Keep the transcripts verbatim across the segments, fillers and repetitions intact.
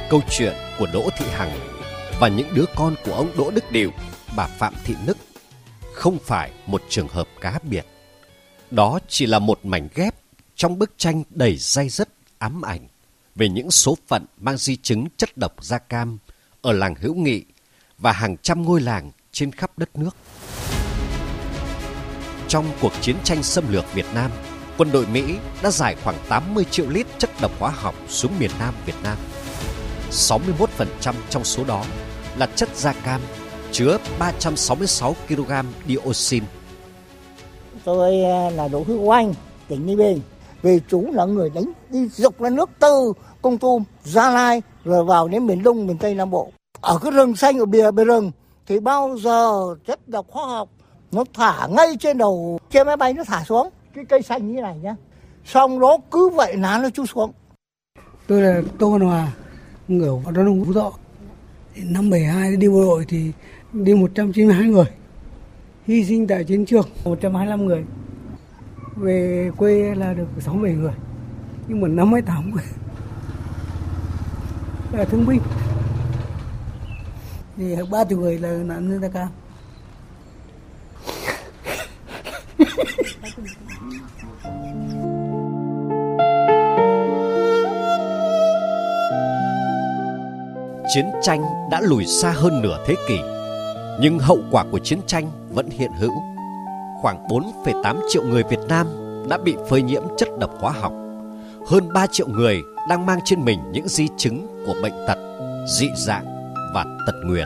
Câu chuyện của Đỗ Thị Hằng và những đứa con của ông Đỗ Đức Điệu, bà Phạm Thị Nức không phải một trường hợp cá biệt. Đó chỉ là một mảnh ghép trong bức tranh đầy day dứt ám ảnh về những số phận mang di chứng chất độc da cam ở làng Hữu Nghị và hàng trăm ngôi làng trên khắp đất nước. Trong cuộc chiến tranh xâm lược Việt Nam, quân đội Mỹ đã giải khoảng tám mươi triệu lít chất độc hóa học xuống miền Nam Việt Nam. sáu mươi mốt phần trăm trong số đó là chất da cam, chứa ba trăm sáu mươi sáu ki lô gam dioxin. Tôi là Đỗ Hữu Oanh, tỉnh Ninh Bình. Vì chúng là người đánh đi dục ra nước từ Kon Tum, Gia Lai rồi vào đến miền Đông, miền Tây Nam Bộ. Ở cái rừng xanh ở bìa bìa rừng thì bao giờ chất độc hóa học nó thả ngay trên đầu, trên máy bay nó thả xuống cái cây xanh như thế này nhá. Xong đó cứ vậy ná nó chui xuống. Tôi là Tô Văn Hòa, người ở đó Phú Thọ. Năm bảy hai đi bộ đội thì đi một trăm chín mươi hai người, hy sinh tại chiến trường một trăm hai mươi lăm người, về quê là được sáu mươi bảy người, nhưng mà năm mươi tám người là thương binh, thì ba mươi người là nạn nhân da cam. Chiến tranh đã lùi xa hơn nửa thế kỷ, nhưng hậu quả của chiến tranh vẫn hiện hữu. Khoảng bốn phẩy tám triệu người Việt Nam đã bị phơi nhiễm chất độc hóa học. Hơn ba triệu người đang mang trên mình những di chứng của bệnh tật, dị dạng và tật nguyền.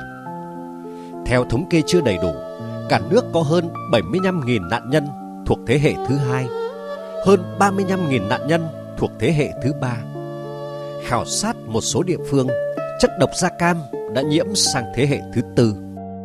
Theo thống kê chưa đầy đủ, cả nước có hơn bảy mươi lăm nghìn nạn nhân thuộc thế hệ thứ hai, hơn ba mươi lăm nghìn nạn nhân thuộc thế hệ thứ ba. Khảo sát một số địa phương, chất độc da cam đã nhiễm sang thế hệ thứ tư.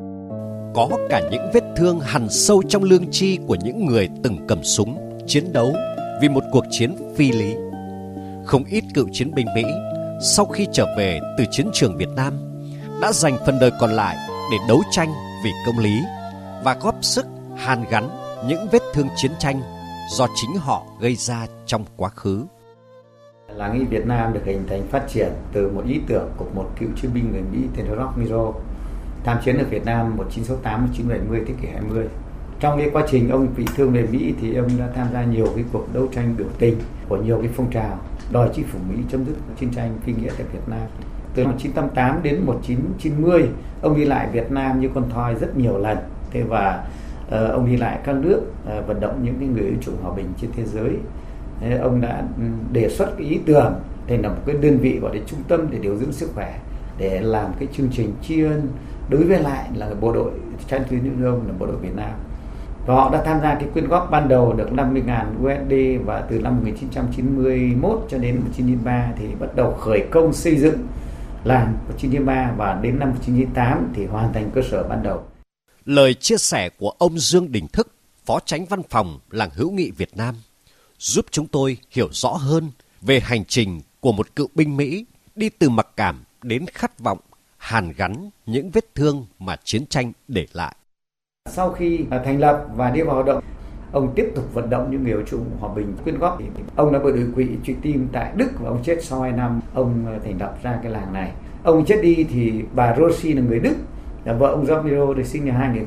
Có cả những vết thương hằn sâu trong lương tri của những người từng cầm súng, chiến đấu vì một cuộc chiến phi lý. Không ít cựu chiến binh Mỹ sau khi trở về từ chiến trường Việt Nam đã dành phần đời còn lại để đấu tranh vì công lý và góp sức hàn gắn những vết thương chiến tranh do chính họ gây ra trong quá khứ. Làng Y Việt Nam được hình thành phát triển từ một ý tưởng của một cựu chiến binh người Mỹ tên là Rock Miro, tham chiến ở Việt Nam một nghìn chín trăm sáu mươi tám đến một nghìn chín trăm bảy mươi, thế kỷ hai mươi. Trong cái quá trình ông bị thương về Mỹ thì ông đã tham gia nhiều cái cuộc đấu tranh biểu tình của nhiều cái phong trào đòi chính phủ Mỹ chấm dứt chiến tranh phi nghĩa tại Việt Nam. Từ một nghìn chín trăm tám mươi tám đến một nghìn chín trăm chín mươi, ông đi lại Việt Nam như con thoi rất nhiều lần. Thế và uh, ông đi lại các nước uh, vận động những cái người yêu chuộng hòa bình trên thế giới. Thế ông đã đề xuất cái ý tưởng thành lập một cái đơn vị gọi là trung tâm để điều dưỡng sức khỏe, để làm cái chương trình tri ân đối với lại là bộ đội tranh tuyến những ông là bộ đội Việt Nam. Và họ đã tham gia cái quyên góp ban đầu được năm mươi nghìn đô la, và từ năm một nghìn chín trăm chín mươi mốt cho đến một nghìn chín trăm chín mươi ba thì bắt đầu khởi công xây dựng làng một nghìn chín trăm chín mươi ba, và đến năm một nghìn chín trăm chín mươi tám thì hoàn thành cơ sở ban đầu. Lời chia sẻ của ông Dương Đình Thức, Phó Chánh Văn phòng Làng Hữu Nghị Việt Nam, giúp chúng tôi hiểu rõ hơn về hành trình của một cựu binh Mỹ đi từ mặc cảm đến khát vọng hàn gắn những vết thương mà chiến tranh để lại. Sau khi thành lập và đi vào hoạt động, ông tiếp tục vận động những người yêu chuộng hòa bình quyên góp. Ông đã bị đột quỵ truy tim tại Đức và ông chết sau hai năm ông thành lập ra cái làng này. Ông chết đi thì bà Rosie là người Đức, là vợ ông Romero, được sinh năm hai nghìn